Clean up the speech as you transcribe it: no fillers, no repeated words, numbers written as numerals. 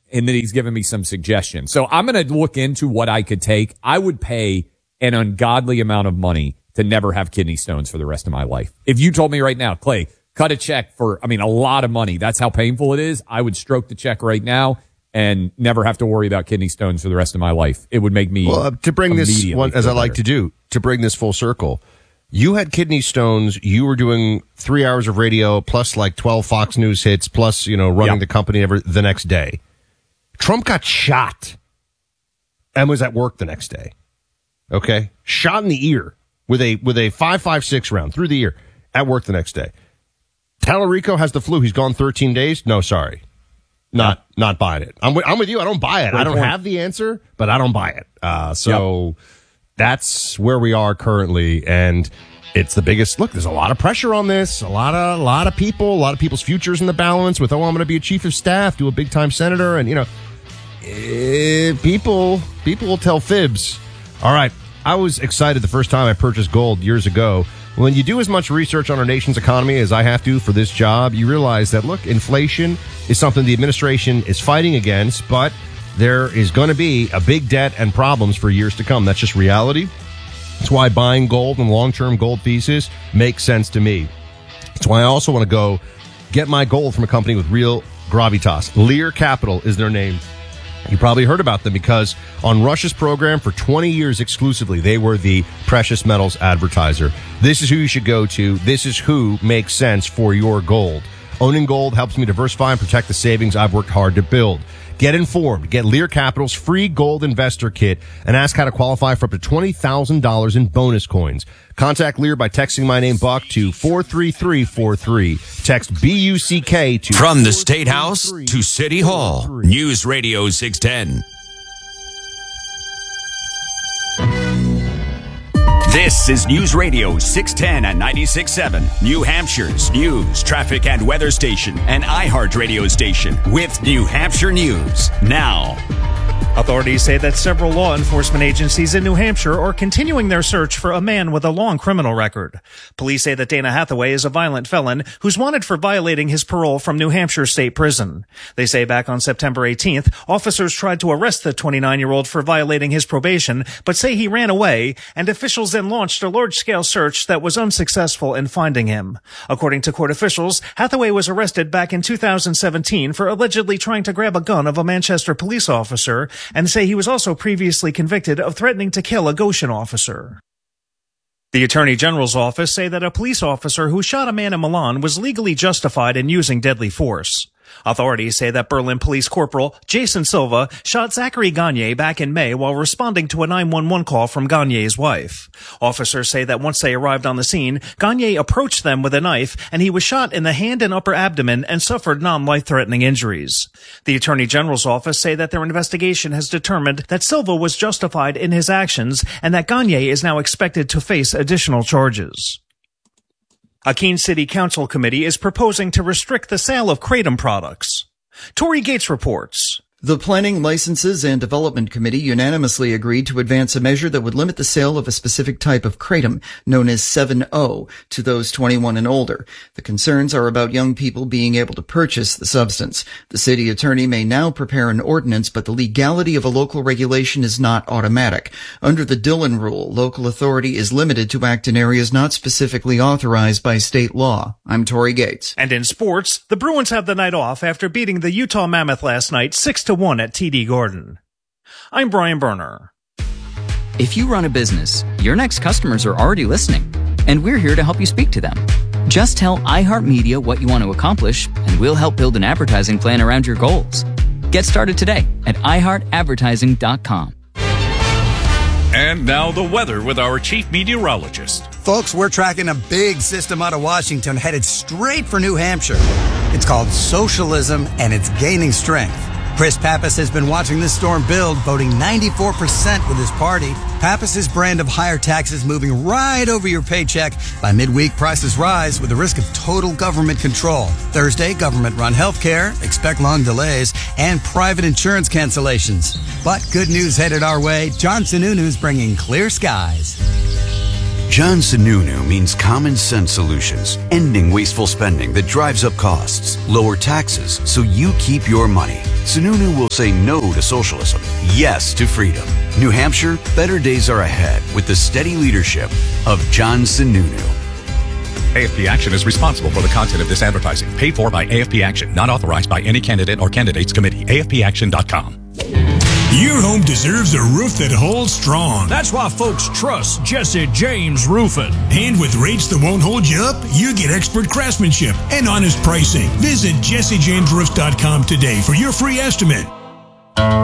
and that he's given me some suggestions. So I'm going to look into what I could take. I would pay an ungodly amount of money to never have kidney stones for the rest of my life. If you told me right now, Clay, cut a check for, a lot of money, that's how painful it is, I would stroke the check right now and never have to worry about kidney stones for the rest of my life. It would make me to bring this one, as I like to do, to bring this full circle. You had kidney stones. You were doing 3 hours of radio plus like 12 Fox News hits plus, running the company the next day. Trump got shot and was at work the next day. Okay. Shot in the ear with a 5.56 round through the ear at work the next day. Tallarico has the flu. He's gone 13 days. No, sorry. Not buying it. I'm with you. I don't buy it. I don't have the answer, but I don't buy it. That's where we are currently, and it's the biggest. Look, there's a lot of pressure on this. A lot of people's futures in the balance. With I'm going to be a chief of staff, do a big time senator, and people will tell fibs. All right, I was excited the first time I purchased gold years ago. When you do as much research on our nation's economy as I have to for this job, you realize that, look, inflation is something the administration is fighting against, but there is going to be a big debt and problems for years to come. That's just reality. That's why buying gold and long-term gold thesis makes sense to me. That's why I also want to go get my gold from a company with real gravitas. Lear Capital is their name. You probably heard about them because on Rush's program for 20 years exclusively, they were the precious metals advertiser. This is who you should go to. This is who makes sense for your gold. Owning gold helps me diversify and protect the savings I've worked hard to build. Get informed. Get Lear Capital's free gold investor kit and ask how to qualify for up to $20,000 in bonus coins. Contact Lear by texting my name, Buck, to 43343. Text BUCK to... From the State House to City Hall, News Radio 610. This is News Radio 610 and 96.7, New Hampshire's news, traffic, and weather station, and iHeart radio station with New Hampshire News. Now, authorities say that several law enforcement agencies in New Hampshire are continuing their search for a man with a long criminal record. Police say that Dana Hathaway is a violent felon who's wanted for violating his parole from New Hampshire State Prison. They say back on September 18th, officers tried to arrest the 29-year-old for violating his probation, but say he ran away, and officials then launched a large-scale search that was unsuccessful in finding him. According to court officials, Hathaway was arrested back in 2017 for allegedly trying to grab a gun of a Manchester police officer, and say he was also previously convicted of threatening to kill a Goshen officer. The Attorney General's office say that a police officer who shot a man in Milan was legally justified in using deadly force. Authorities say that Berlin Police Corporal Jason Silva shot Zachary Gagne back in May while responding to a 911 call from Gagne's wife. Officers say that once they arrived on the scene, Gagne approached them with a knife, and he was shot in the hand and upper abdomen and suffered non-life-threatening injuries. The Attorney General's office say that their investigation has determined that Silva was justified in his actions and that Gagne is now expected to face additional charges. A Keene City Council committee is proposing to restrict the sale of Kratom products. Tory Gates reports. The Planning, Licenses, and Development Committee unanimously agreed to advance a measure that would limit the sale of a specific type of kratom, known as 7-O, to those 21 and older. The concerns are about young people being able to purchase the substance. The city attorney may now prepare an ordinance, but the legality of a local regulation is not automatic. Under the Dillon Rule, local authority is limited to act in areas not specifically authorized by state law. I'm Tory Gates. And in sports, the Bruins have the night off after beating the Utah Mammoth last night 6-1 at TD Garden. I'm Brian Berner. If you run a business, your next customers are already listening, and we're here to help you speak to them. Just tell iHeartMedia what you want to accomplish, and we'll help build an advertising plan around your goals. Get started today at iHeartAdvertising.com. And now the weather with our chief meteorologist. Folks, we're tracking a big system out of Washington headed straight for New Hampshire. It's called socialism, and it's gaining strength. Chris Pappas has been watching this storm build, voting 94% with his party. Pappas's brand of higher taxes moving right over your paycheck. By midweek, prices rise with the risk of total government control. Thursday, government-run healthcare, expect long delays, and private insurance cancellations. But good news headed our way. John Sununu's bringing clear skies. John Sununu means common sense solutions, ending wasteful spending that drives up costs, lower taxes so you keep your money. Sununu will say no to socialism, yes to freedom. New Hampshire, better days are ahead with the steady leadership of John Sununu. AFP Action is responsible for the content of this advertising. Paid for by AFP Action. Not authorized by any candidate or candidates committee. AFPAction.com. Your home deserves a roof that holds strong. That's why folks trust Jesse James Roofing. And with rates that won't hold you up, you get expert craftsmanship and honest pricing. Visit JesseJamesRoofs.com today for your free estimate.